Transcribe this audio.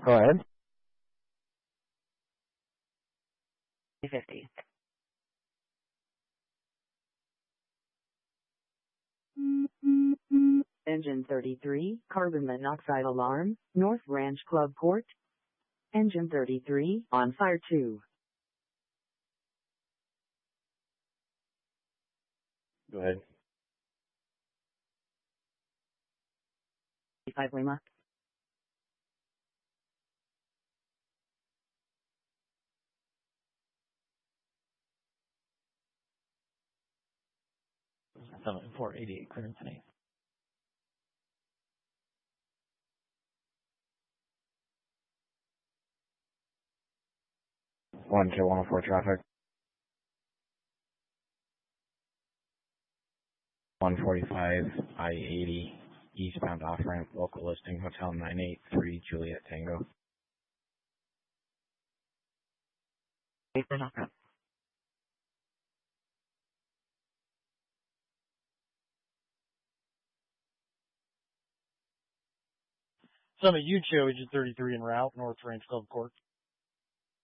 Go ahead. 50. Engine 33, carbon monoxide alarm, North Ranch Club Court. Engine 33, on fire 2. Go ahead. 5 Lima. Seven 488 clearance and 8. One to 104 traffic. 145 I-80 eastbound off ramp, local listing, Hotel 983 Juliet Tango. 8 for knockout. Summit Ucho, Agent 33 en route, North Range Club Court.